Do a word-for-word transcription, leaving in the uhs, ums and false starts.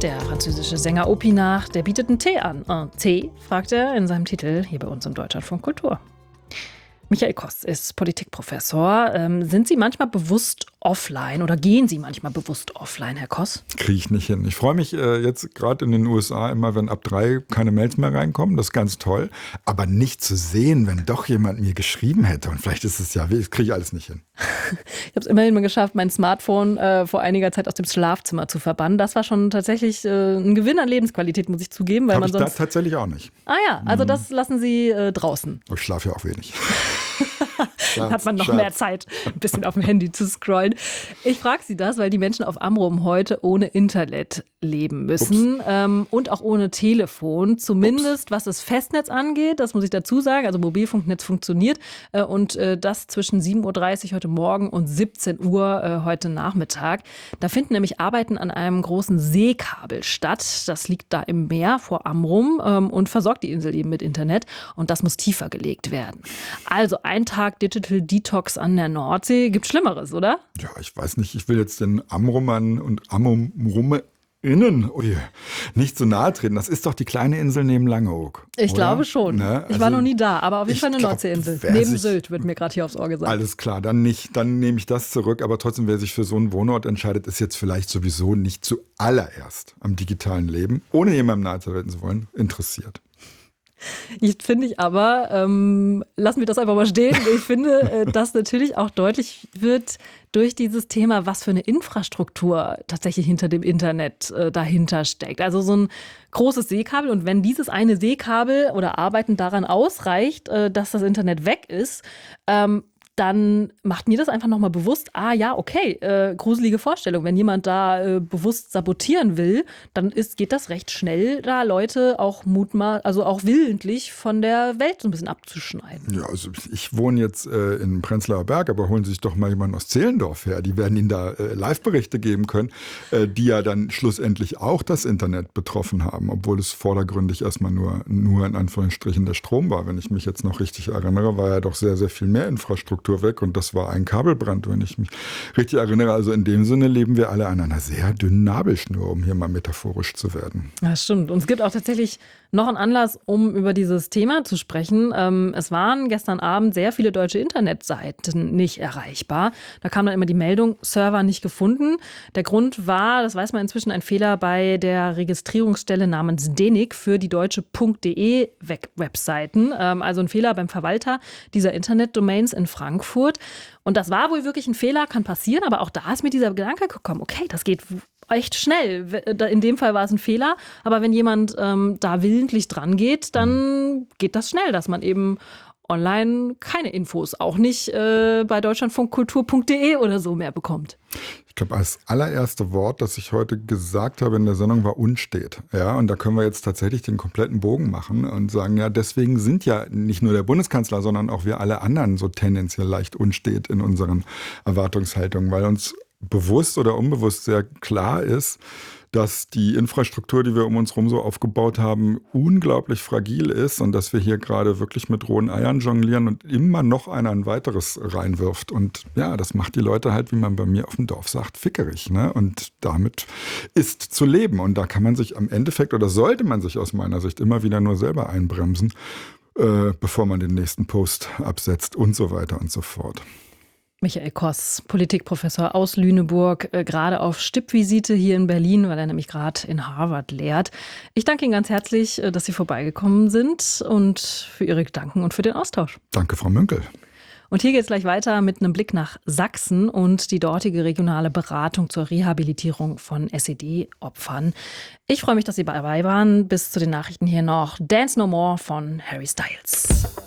Der französische Sänger Opinard, der bietet einen Tee an. Un Tee, fragt er in seinem Titel hier bei uns im Deutschlandfunk Kultur. Michael Koss ist Politikprofessor. Ähm, sind Sie manchmal bewusst offline oder gehen Sie manchmal bewusst offline, Herr Koss? Kriege ich nicht hin. Ich freue mich äh, jetzt gerade in den U S A immer, wenn ab drei keine Mails mehr reinkommen. Das ist ganz toll. Aber nicht zu sehen, wenn doch jemand mir geschrieben hätte. Und vielleicht ist es ja, das kriege ich alles nicht hin. Ich habe es immerhin mal geschafft, mein Smartphone äh, vor einiger Zeit aus dem Schlafzimmer zu verbannen. Das war schon tatsächlich äh, ein Gewinn an Lebensqualität, muss ich zugeben. Weil Habe man ich sonst da tatsächlich auch nicht. Ah ja, also das lassen Sie äh, draußen. Ich schlafe ja auch wenig. Hat man noch Scherz. mehr Zeit, ein bisschen auf dem Handy zu scrollen. Ich frage Sie das, weil die Menschen auf Amrum heute ohne Internet leben müssen ähm, und auch ohne Telefon. Zumindest was das Festnetz angeht, das muss ich dazu sagen. Also Mobilfunknetz funktioniert äh, und äh, das zwischen sieben Uhr dreißig heute Morgen und siebzehn Uhr äh, heute Nachmittag. Da finden nämlich Arbeiten an einem großen Seekabel statt. Das liegt da im Meer vor Amrum ähm, und versorgt die Insel eben mit Internet. Und das muss tiefer gelegt werden. Also ein Tag Digital Detox an der Nordsee. Gibt Schlimmeres, oder? Ja, ich weiß nicht, ich will jetzt den Amrummern und Amrumme innen ui, nicht so nahe treten. Das ist doch die kleine Insel neben Langeoog. Ich oder? glaube schon. Ne? Ich war Also, noch nie da, aber auf jeden ich Fall eine glaub, Nordseeinsel. wer Neben sich- Sylt wird mir gerade hier aufs Ohr gesagt. Alles klar, dann nicht. Dann nehme ich das zurück. Aber trotzdem, wer sich für so einen Wohnort entscheidet, ist jetzt vielleicht sowieso nicht zuallererst am digitalen Leben, ohne jemandem nahe treten zu wollen, interessiert. Ich finde ich aber, ähm, lassen wir das einfach mal stehen. Ich finde, äh, dass natürlich auch deutlich wird durch dieses Thema, was für eine Infrastruktur tatsächlich hinter dem Internet äh, dahinter steckt. Also so ein großes Seekabel und wenn dieses eine Seekabel oder Arbeiten daran ausreicht, äh, dass das Internet weg ist, ähm, dann macht mir das einfach nochmal bewusst, ah ja, okay, äh, gruselige Vorstellung. Wenn jemand da äh, bewusst sabotieren will, dann ist, geht das recht schnell, da Leute auch mutmaß, also auch willentlich von der Welt so ein bisschen abzuschneiden. Ja, also ich wohne jetzt äh, in Prenzlauer Berg, aber holen Sie sich doch mal jemanden aus Zehlendorf her. Die werden Ihnen da äh, Live-Berichte geben können, äh, die ja dann schlussendlich auch das Internet betroffen haben, obwohl es vordergründig erstmal nur, nur in Anführungsstrichen der Strom war. Wenn ich mich jetzt noch richtig erinnere, war ja doch sehr, sehr viel mehr Infrastruktur weg und das war ein Kabelbrand, wenn ich mich richtig erinnere. Also in dem Sinne leben wir alle an einer sehr dünnen Nabelschnur, um hier mal metaphorisch zu werden. Ja, stimmt. Und es gibt auch tatsächlich noch einen Anlass, um über dieses Thema zu sprechen. Ähm, es waren gestern Abend sehr viele deutsche Internetseiten nicht erreichbar. Da kam dann immer die Meldung, Server nicht gefunden. Der Grund war, das weiß man inzwischen, ein Fehler bei der Registrierungsstelle namens D E N I C für die deutsche .de Webseiten. Ähm, also ein Fehler beim Verwalter dieser Internetdomains in Frankfurt. Und das war wohl wirklich ein Fehler, kann passieren, aber auch da ist mir dieser Gedanke gekommen, okay, das geht echt schnell. In dem Fall war es ein Fehler, aber wenn jemand ähm, da willentlich dran geht, dann geht das schnell, dass man eben online keine Infos, auch nicht äh, bei deutschlandfunkkultur punkt de oder so mehr bekommt. Ich glaube, das allererste Wort, das ich heute gesagt habe in der Sendung, war unstet. Ja, und da können wir jetzt tatsächlich den kompletten Bogen machen und sagen, ja, deswegen sind ja nicht nur der Bundeskanzler, sondern auch wir alle anderen so tendenziell leicht unstet in unseren Erwartungshaltungen, weil uns bewusst oder unbewusst sehr klar ist, dass die Infrastruktur, die wir um uns herum so aufgebaut haben, unglaublich fragil ist und dass wir hier gerade wirklich mit rohen Eiern jonglieren und immer noch einer ein weiteres reinwirft. Und ja, das macht die Leute halt, wie man bei mir auf dem Dorf sagt, fickerig. Ne? Und damit ist zu leben. Und da kann man sich am Endeffekt oder sollte man sich aus meiner Sicht immer wieder nur selber einbremsen, äh, bevor man den nächsten Post absetzt und so weiter und so fort. Michael Koss, Politikprofessor aus Lüneburg, äh, gerade auf Stippvisite hier in Berlin, weil er nämlich gerade in Harvard lehrt. Ich danke Ihnen ganz herzlich, äh, dass Sie vorbeigekommen sind und für Ihre Gedanken und für den Austausch. Danke, Frau Münkel. Und hier geht es gleich weiter mit einem Blick nach Sachsen und die dortige regionale Beratung zur Rehabilitierung von S E D-Opfern. Ich freue mich, dass Sie dabei waren. Bis zu den Nachrichten hier noch Dance No More von Harry Styles.